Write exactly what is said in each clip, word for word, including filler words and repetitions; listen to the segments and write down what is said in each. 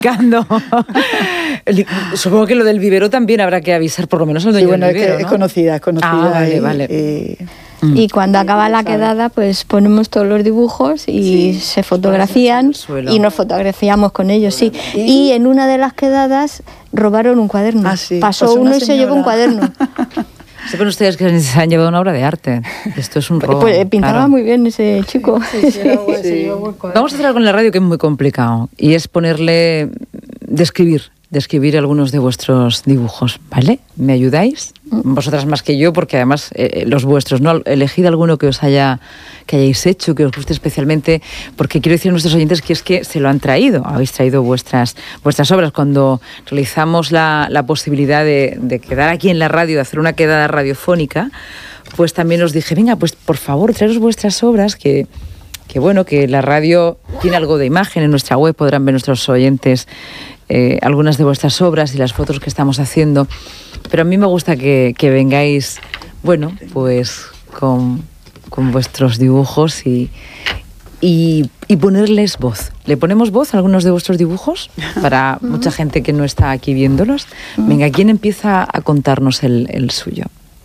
Supongo que lo del vivero también habrá que avisar, por lo menos al dueño sí, bueno, del vivero, es, que ¿no? es conocida, es conocida. Ah, vale, y, vale. Y, y cuando acaba la quedada, pues ponemos todos los dibujos y sí, se fotografían y nos fotografiamos con ellos, sí. ¿Y? y en una de las quedadas robaron un cuaderno. Ah, sí. Pasó pues uno y señora. se llevó un cuaderno. Sepan ustedes que se han llevado una obra de arte. Esto es un robo. Pues pintaba claro. muy bien ese chico. Sí, sí, sí, sí. Vamos a hacer algo en la radio que es muy complicado y es ponerle, describir, describir algunos de vuestros dibujos, ¿vale? ¿Me ayudáis? Vosotras más que yo, porque además eh, los vuestros, ¿no? Elegid alguno que os haya, que hayáis hecho, que os guste especialmente, porque quiero decir a nuestros oyentes que es que se lo han traído, habéis traído vuestras, vuestras obras. Cuando realizamos la, la posibilidad de, de quedar aquí en la radio, de hacer una quedada radiofónica, pues también os dije, venga, pues por favor, traeros vuestras obras, que, que bueno, que la radio tiene algo de imagen, en nuestra web podrán ver nuestros oyentes eh, algunas de vuestras obras y las fotos que estamos haciendo. Pero a mí me gusta que, que vengáis, bueno, pues con, con vuestros dibujos y, y, y ponerles voz. ¿Le ponemos voz a algunos de vuestros dibujos? Para uh-huh. mucha gente que no está aquí viéndolos. Uh-huh. Venga, ¿quién empieza a contarnos el, el suyo?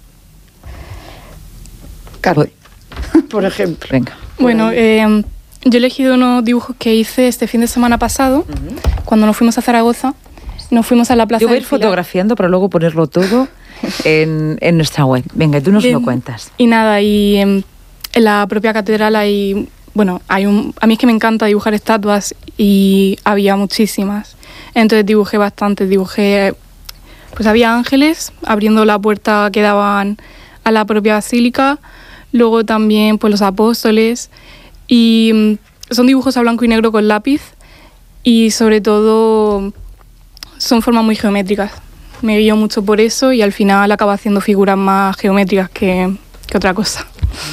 Carmen, por ejemplo. Venga. Bueno, eh, yo he elegido unos dibujos que hice este fin de semana pasado, uh-huh. cuando nos fuimos a Zaragoza. Nos fuimos a la plaza. Yo voy a ir fotografiando para luego ponerlo todo en, en nuestra web. Venga, tú nos Bien. lo cuentas. Y nada, y en, en la propia catedral hay, bueno, hay un, a mí es que me encanta dibujar estatuas y había muchísimas. Entonces dibujé bastante, dibujé, pues había ángeles abriendo la puerta que daban a la propia basílica, luego también pues los apóstoles, y son dibujos a blanco y negro con lápiz y sobre todo son formas muy geométricas. Me guío mucho por eso y al final acabo haciendo figuras más geométricas que, que otra cosa.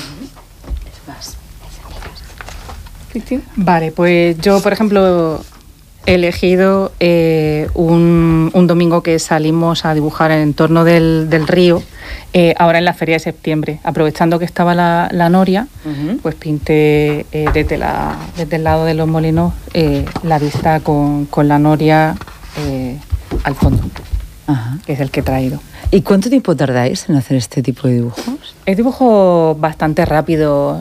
¿Cristina? Vale, pues yo, por ejemplo, he elegido eh, un, un domingo que salimos a dibujar en el entorno del, del río, eh, ahora en la feria de septiembre. Aprovechando que estaba la, la noria, uh-huh. pues pinté eh, desde, la, desde el lado de los molinos eh, la vista con, con la noria Eh, al fondo, Ajá. que es el que he traído. ¿Y cuánto tiempo tardáis en hacer este tipo de dibujos? Es dibujo bastante rápido,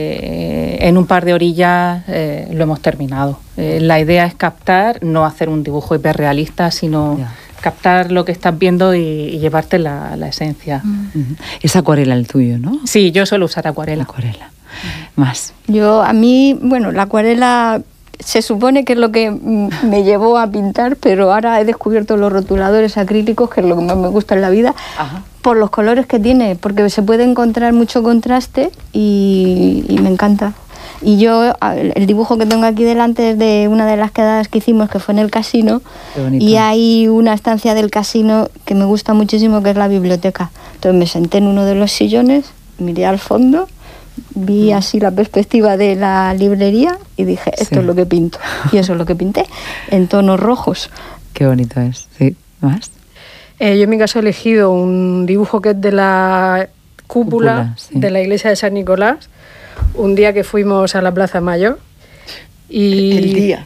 eh, en un par de orillas eh, lo hemos terminado. Eh, la idea es captar, no hacer un dibujo hiperrealista, sino ya. captar lo que estás viendo y, y llevarte la, la esencia. Uh-huh. Es acuarela el tuyo, ¿no? Sí, yo suelo usar acuarela. Acuarela. Uh-huh. Más. Yo, a mí, bueno, la acuarela se supone que es lo que me llevó a pintar, pero ahora he descubierto los rotuladores acrílicos, que es lo que más me gusta en la vida, Ajá. por los colores que tiene, porque se puede encontrar mucho contraste y, y me encanta. Y yo, el dibujo que tengo aquí delante es de una de las quedadas que hicimos, que fue en el casino, y hay una estancia del casino que me gusta muchísimo, que es la biblioteca. Entonces me senté en uno de los sillones, miré al fondo, vi así la perspectiva de la librería y dije, esto sí. es lo que pinto. Y eso es lo que pinté, en tonos rojos. Qué bonito es, sí. ¿Más? Eh, yo en mi caso he elegido un dibujo que es de la cúpula, cúpula sí. de la iglesia de San Nicolás, un día que fuimos a la Plaza Mayor. Y... El día.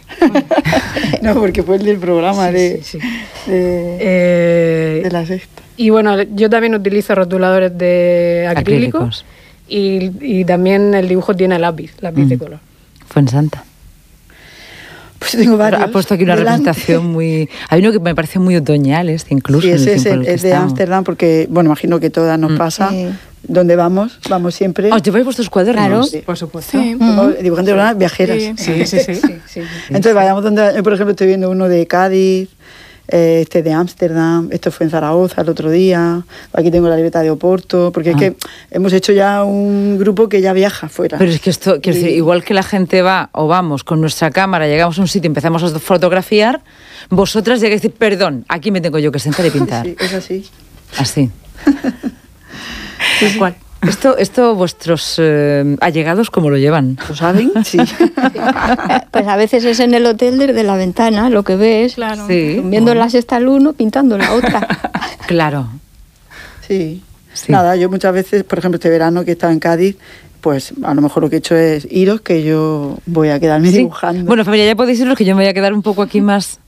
No, porque fue el del programa sí, de, sí, sí. De, eh, de la sexta. Y bueno, yo también utilizo rotuladores de acrílico. Acrílicos. Y, y también el dibujo tiene lápiz, lápiz mm. de color. Fuensanta. Pues tengo varios. Ha puesto aquí una delante. representación muy... Hay uno que me parece muy otoñal, este incluso. Sí, ese es, el, es de Ámsterdam, porque, bueno, imagino que todas nos mm. pasa. Sí. Donde vamos, vamos siempre. ¿Os lleváis vuestros cuadernos? Claro, sí. por supuesto. Sí. Mm. Dibujantes mm. viajeras. Sí, sí, sí. sí, sí, sí. Entonces, vayamos donde... Yo, por ejemplo, estoy viendo uno de Cádiz, este de Ámsterdam, esto fue en Zaragoza el otro día, aquí tengo la libreta de Oporto, porque ah. es que hemos hecho ya un grupo que ya viaja fuera. Pero es que esto, quiero y... decir, igual que la gente va o vamos con nuestra cámara, llegamos a un sitio y empezamos a fotografiar, vosotras llegáis y decís, perdón, aquí me tengo yo que sentar y pintar. Sí, es así. Así. Sí, sí. ¿Cuál? Esto, esto vuestros eh, allegados, ¿cómo lo llevan? ¿Lo saben? Sí. Pues a veces es en el hotel desde la ventana, lo que ves, claro. sí. viendo la sexta al uno, pintando la otra. Claro. Sí. sí. Nada, yo muchas veces, por ejemplo, este verano que he estado en Cádiz, pues a lo mejor lo que he hecho es iros, que yo voy a quedarme sí. dibujando. Bueno, familia, ya podéis iros, que yo me voy a quedar un poco aquí más